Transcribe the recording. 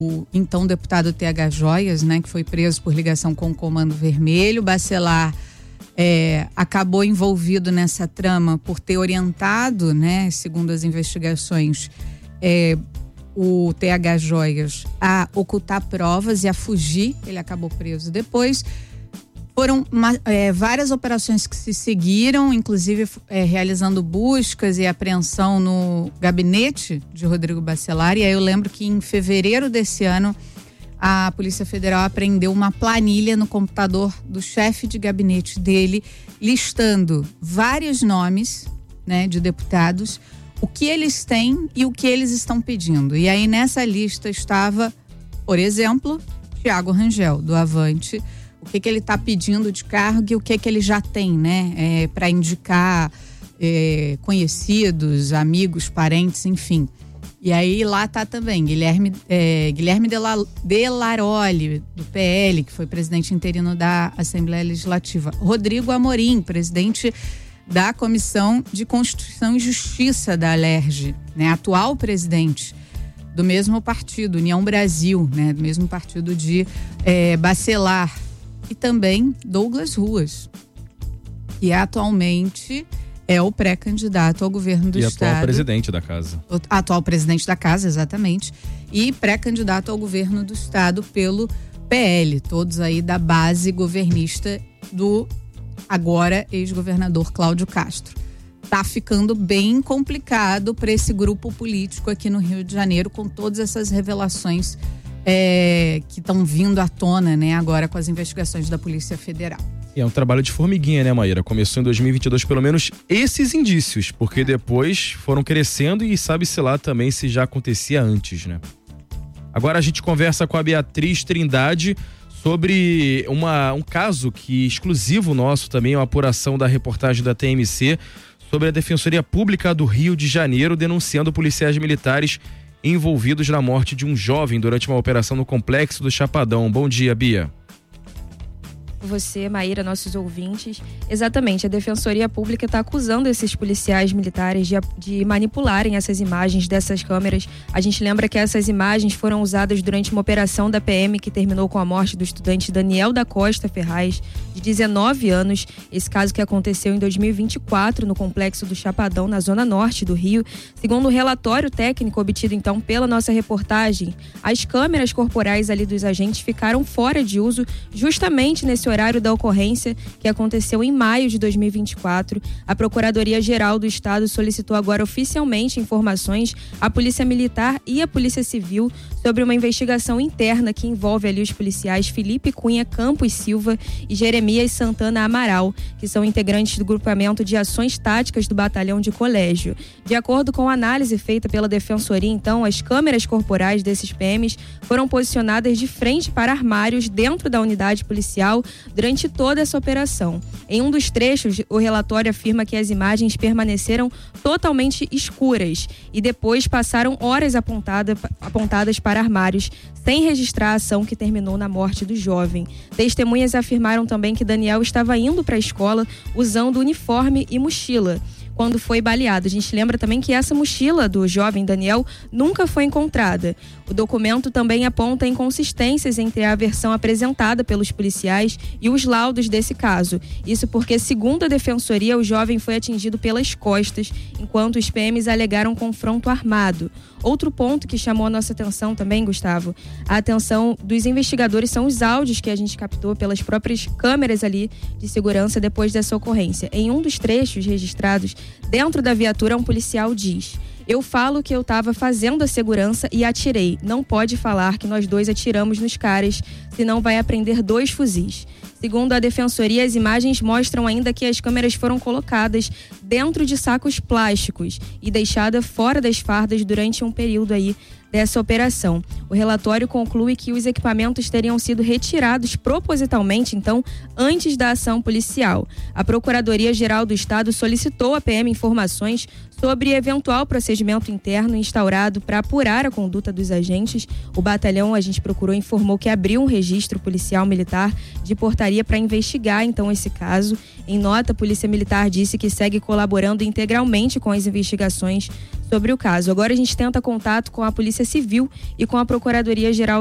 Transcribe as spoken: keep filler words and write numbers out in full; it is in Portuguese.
o então deputado T H Joias, né, que foi preso por ligação com o Comando Vermelho. Bacelar é, acabou envolvido nessa trama por ter orientado, né, segundo as investigações, é, o T H Joias a ocultar provas e a fugir. Ele acabou preso depois. Foram uma, é, várias operações que se seguiram, inclusive é, realizando buscas e apreensão no gabinete de Rodrigo Bacelar. E aí eu lembro que em fevereiro desse ano a Polícia Federal apreendeu uma planilha no computador do chefe de gabinete dele, listando vários nomes, né, de deputados, o que eles têm e o que eles estão pedindo. E aí nessa lista estava, por exemplo, Thiago Rangel, do Avante. O que que ele está pedindo de cargo e o que que ele já tem, né? É, para indicar é, conhecidos, amigos, parentes, enfim. E aí lá tá também Guilherme, é, Guilherme Delaroli, do P L, que foi presidente interino da Assembleia Legislativa. Rodrigo Amorim, presidente da Comissão de Constituição e Justiça da Alerj, né? Atual presidente do mesmo partido, União Brasil, né? Do mesmo partido de é, Bacelar. E também Douglas Ruas, que atualmente é o pré-candidato ao governo do e estado. E atual presidente da casa. O atual presidente da casa, exatamente. E pré-candidato ao governo do estado pelo P L. Todos aí da base governista do agora ex-governador Cláudio Castro. Tá ficando bem complicado para esse grupo político aqui no Rio de Janeiro, com todas essas revelações É, que estão vindo à tona, né, agora com as investigações da Polícia Federal. E é um trabalho de formiguinha, né, Maíra? Começou em dois mil e vinte e dois, pelo menos esses indícios, porque depois foram crescendo e sabe-se lá também se já acontecia antes, né? Agora a gente conversa com a Beatriz Trindade sobre uma, um caso que exclusivo nosso também, uma apuração da reportagem da T M C sobre a Defensoria Pública do Rio de Janeiro denunciando policiais militares envolvidos na morte de um jovem durante uma operação no Complexo do Chapadão. Bom dia, Bia. Você, Maíra, nossos ouvintes. Exatamente, a Defensoria Pública está acusando esses policiais militares de, de manipularem essas imagens dessas câmeras. A gente lembra que essas imagens foram usadas durante uma operação da P M que terminou com a morte do estudante Daniel da Costa Ferraz, de dezenove anos. Esse caso que aconteceu em dois mil e vinte e quatro no Complexo do Chapadão, na zona norte do Rio. Segundo o relatório técnico obtido então pela nossa reportagem, as câmeras corporais ali dos agentes ficaram fora de uso justamente nesse horário da ocorrência, que aconteceu em maio de dois mil e vinte e quatro. A Procuradoria-Geral do Estado solicitou agora oficialmente informações à Polícia Militar e à Polícia Civil sobre uma investigação interna que envolve ali os policiais Felipe Cunha Campos Silva e Jeremias Santana Amaral, que são integrantes do grupamento de ações táticas do Batalhão de Colégio. De acordo com a análise feita pela Defensoria, então, as câmeras corporais desses P Ms foram posicionadas de frente para armários dentro da unidade policial durante toda essa operação. Em um dos trechos, o relatório afirma que as imagens permaneceram totalmente escuras e depois passaram horas apontada, apontadas para armários, sem registrar a ação que terminou na morte do jovem. Testemunhas afirmaram também que Daniel estava indo para a escola usando uniforme e mochila quando foi baleado. A gente lembra também que essa mochila do jovem Daniel nunca foi encontrada. O documento também aponta inconsistências entre a versão apresentada pelos policiais e os laudos desse caso. Isso porque, segundo a Defensoria, o jovem foi atingido pelas costas, enquanto os P Ms alegaram confronto armado. Outro ponto que chamou a nossa atenção também, Gustavo, a atenção dos investigadores são os áudios que a gente captou pelas próprias câmeras ali de segurança depois dessa ocorrência. Em um dos trechos registrados dentro da viatura, um policial diz: "Eu falo que eu estava fazendo a segurança e atirei. Não pode falar que nós dois atiramos nos caras, senão vai apreender dois fuzis." Segundo a Defensoria, as imagens mostram ainda que as câmeras foram colocadas dentro de sacos plásticos e deixadas fora das fardas durante um período aí dessa operação. O relatório conclui que os equipamentos teriam sido retirados propositalmente, então, antes da ação policial. A Procuradoria-Geral do Estado solicitou à P M informações sobre eventual procedimento interno instaurado para apurar a conduta dos agentes. O batalhão, a gente procurou, informou que abriu um registro policial militar de portaria estaria para investigar então esse caso. Em nota, a Polícia Militar disse que segue colaborando integralmente com as investigações sobre o caso. Agora a gente tenta contato com a Polícia Civil e com a Procuradoria-Geral